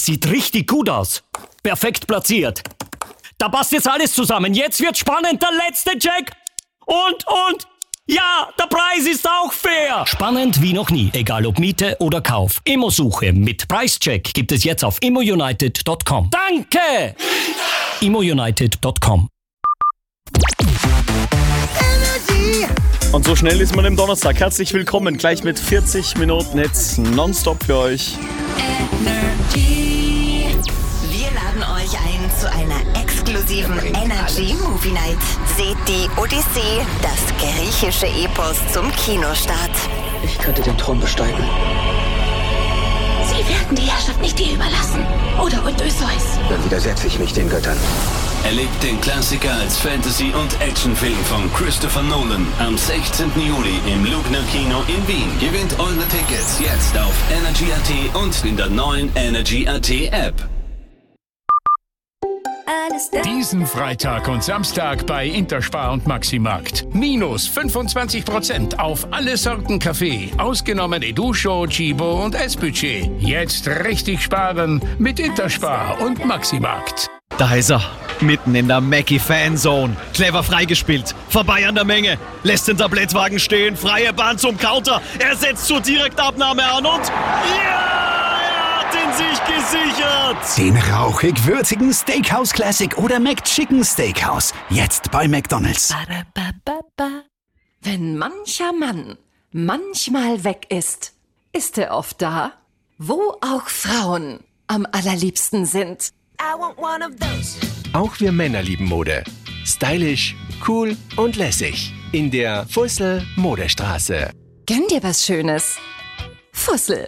Das sieht richtig gut aus. Perfekt platziert. Da passt jetzt alles zusammen. Jetzt wird spannend, der letzte Check. Und, ja, der Preis ist auch fair. Spannend wie noch nie, egal ob Miete oder Kauf. Immosuche mit Preischeck gibt es jetzt auf immounited.com. Danke! immounited.com. Und so schnell ist man im Donnerstag. Herzlich willkommen, gleich mit 40 Minuten jetzt nonstop für euch. Energy. Wir laden euch ein zu einer exklusiven Energy Movie Night. Seht die Odyssee, das griechische Epos zum Kinostart. Ich könnte den Thron besteigen. Sie werden die Herrschaft nicht dir überlassen. Oder Odysseus. Dann widersetze ich mich den Göttern. Erlebt den Klassiker als Fantasy- und Actionfilm von Christopher Nolan am 16. Juli im Lugner Kino in Wien. Gewinnt eure Tickets jetzt auf Energy.at und in der neuen Energy.at App. Diesen Freitag und Samstag bei Interspar und Maximarkt. Minus 25% auf alle Sorten Kaffee, ausgenommen Educho, Chibo und Essbudget. Jetzt richtig sparen mit Interspar und Maximarkt. Da ist er, mitten in der Mackie-Fanzone. Clever freigespielt, vorbei an der Menge, lässt den Tablettwagen stehen, freie Bahn zum Counter, er setzt zur Direktabnahme an und... Ja! Er hat ihn sich gesichert! Den rauchig-würzigen Steakhouse Classic oder McChicken Steakhouse. Jetzt bei McDonald's. Wenn mancher Mann manchmal weg ist, ist er oft da, wo auch Frauen am allerliebsten sind. Auch wir Männer lieben Mode. Stylisch, cool und lässig. In der Fussel Modestraße. Gönn dir was Schönes. Fussel.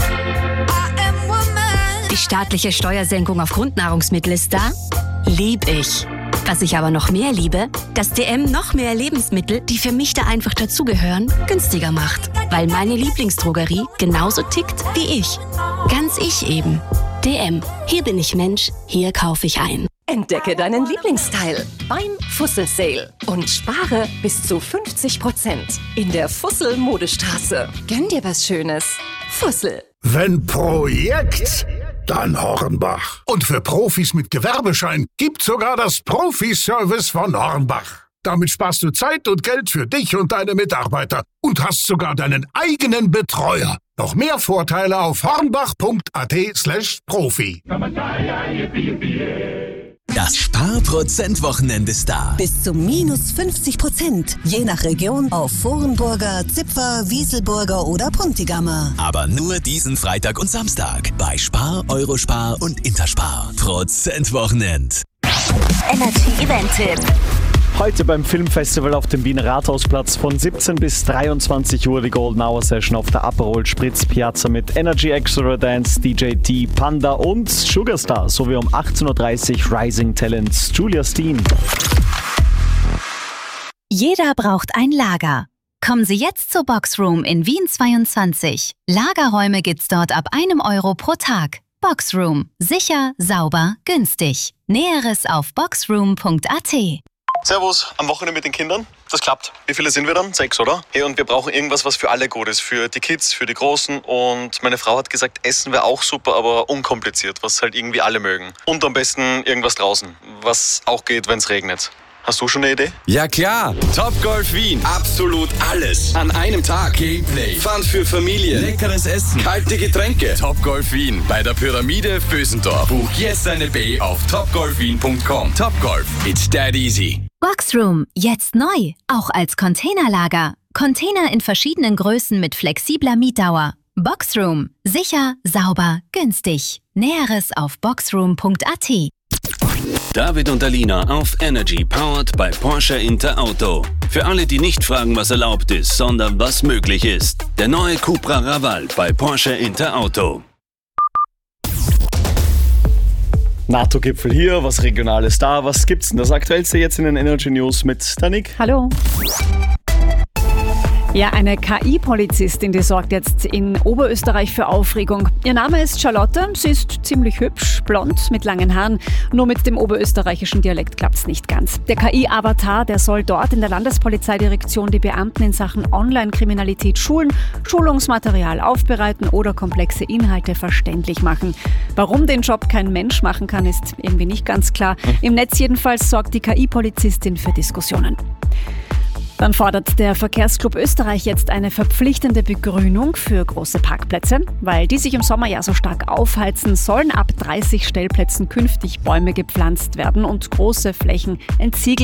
Die staatliche Steuersenkung auf Grundnahrungsmittel ist da? Lieb ich. Was ich aber noch mehr liebe, dass DM noch mehr Lebensmittel, die für mich da einfach dazugehören, günstiger macht. Weil meine Lieblingsdrogerie genauso tickt wie ich. Ganz ich eben. DM. Hier bin ich Mensch, hier kaufe ich ein. Entdecke deinen Lieblingsteil beim Fussel Sale und spare bis zu 50% in der Fussel Modestraße. Gönn dir was Schönes. Fussel. Wenn Projekt, dann Hornbach. Und für Profis mit Gewerbeschein gibt's sogar das Profi-Service von Hornbach. Damit sparst du Zeit und Geld für dich und deine Mitarbeiter und hast sogar deinen eigenen Betreuer. Noch mehr Vorteile auf hornbach.at/profi. Das Sparprozent-Wochenende ist da. Bis zu minus 50%, je nach Region auf Vorenburger, Zipfer, Wieselburger oder Pontigammer. Aber nur diesen Freitag und Samstag bei Spar, Eurospar und Interspar. Prozent-Wochenend. Energy Event-Tipp. Heute beim Filmfestival auf dem Wiener Rathausplatz von 17 bis 23 Uhr die Golden Hour Session auf der Aperol Spritz Piazza mit Energy Extra Dance, DJ T, Panda und Sugarstar sowie um 18.30 Uhr Rising Talents Julia Steen. Jeder braucht ein Lager. Kommen Sie jetzt zur Boxroom in Wien 22. Lagerräume gibt's dort ab €1 pro Tag. Boxroom. Sicher, sauber, günstig. Näheres auf boxroom.at. Servus, am Wochenende mit den Kindern. Das klappt. Wie viele sind wir dann? 6, oder? Hey, und wir brauchen irgendwas, was für alle gut ist. Für die Kids, für die Großen. Und meine Frau hat gesagt, Essen wäre auch super, aber unkompliziert, was halt irgendwie alle mögen. Und am besten irgendwas draußen, was auch geht, wenn es regnet. Hast du schon eine Idee? Ja klar, Topgolf Wien. Absolut alles. An einem Tag. Gameplay, Fun für Familie, leckeres Essen, kalte Getränke. Topgolf Wien bei der Pyramide Vösendorf. Buch jetzt eine B auf topgolfwien.com. Topgolf, it's that easy. Boxroom, jetzt neu, auch als Containerlager. Container in verschiedenen Größen mit flexibler Mietdauer. Boxroom, sicher, sauber, günstig. Näheres auf boxroom.at. David und Alina auf Energy, powered by Porsche Interauto. Für alle, die nicht fragen, was erlaubt ist, sondern was möglich ist. Der neue Cupra Raval bei Porsche Interauto. NATO-Gipfel hier, was Regionales da. Was gibt's denn das Aktuellste jetzt in den Energy News mit Danik? Hallo. Ja, eine KI-Polizistin, die sorgt jetzt in Oberösterreich für Aufregung. Ihr Name ist Charlotte, sie ist ziemlich hübsch, blond, mit langen Haaren. Nur mit dem oberösterreichischen Dialekt klappt's nicht ganz. Der KI-Avatar, der soll dort in der Landespolizeidirektion die Beamten in Sachen Online-Kriminalität schulen, Schulungsmaterial aufbereiten oder komplexe Inhalte verständlich machen. Warum den Job kein Mensch machen kann, ist irgendwie nicht ganz klar. Im Netz jedenfalls sorgt die KI-Polizistin für Diskussionen. Dann fordert der Verkehrsclub Österreich jetzt eine verpflichtende Begrünung für große Parkplätze. Weil die sich im Sommer ja so stark aufheizen, sollen ab 30 Stellplätzen künftig Bäume gepflanzt werden und große Flächen entsiegelt